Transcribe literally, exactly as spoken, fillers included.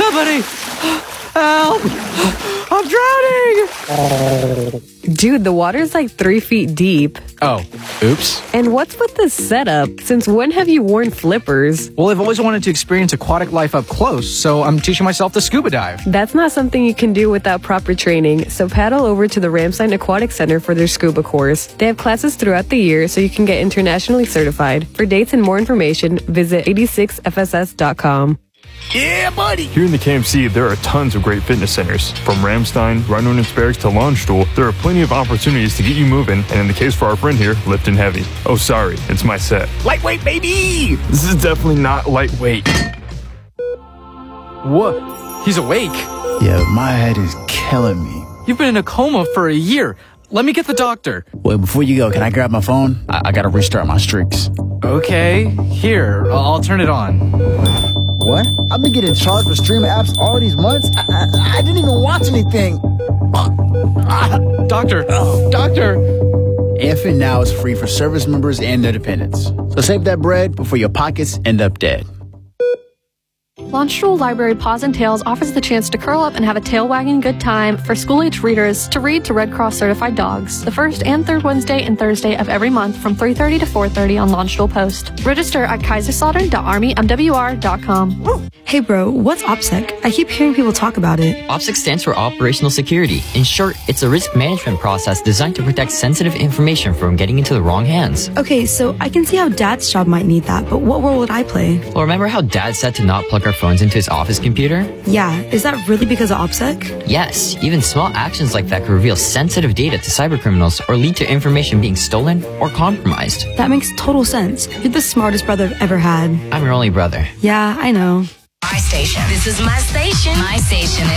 Somebody! Help! I'm drowning! Dude, the water's like three feet deep. Oh, oops. And what's with this setup? Since when have you worn flippers? Well, I've always wanted to experience aquatic life up close, so I'm teaching myself to scuba dive. That's not something you can do without proper training, so paddle over to the Ramstein Aquatic Center for their scuba course. They have classes throughout the year, so you can get internationally certified. For dates and more information, visit eighty-six f s s dot com. Yeah, buddy! Here in the K M C, there are tons of great fitness centers. From Ramstein, Rheinland Barracks to Launchstool, there are plenty of opportunities to get you moving, and in the case for our friend here, lifting heavy. Oh, sorry, it's my set. Lightweight, baby! This is definitely not lightweight. What? He's awake. Yeah, my head is killing me. You've been in a coma for a year. Let me get the doctor. Wait, before you go, can I grab my phone? I, I gotta restart my streaks. Okay, here, I'll turn it on. What? I've been getting charged for streaming apps all these months. I, I, I didn't even watch anything. Doctor, doctor. Airfit Now is free for service members and their dependents. So save that bread before your pockets end up dead. Launchstool Library Paws and Tails offers the chance to curl up and have a tail-wagging good time for school-age readers to read to Red Cross certified dogs the first and third Wednesday and Thursday of every month from three thirty to four thirty on Launchstool Post. Register at kaiserslautern dot army m w r dot com. Hey bro, what's OPSEC? I keep hearing people talk about it. OPSEC stands for Operational Security. In short, it's a risk management process designed to protect sensitive information from getting into the wrong hands. Okay, so I can see how Dad's job might need that, but what role would I play? Well, remember how Dad said to not plug our phones into his office computer? Yeah, is that really because of OPSEC? Yes, even small actions like that could reveal sensitive data to cybercriminals or lead to information being stolen or compromised. That makes total sense. You're the smartest brother I've ever had. I'm your only brother. Yeah, I know. My station. This is my station. My station.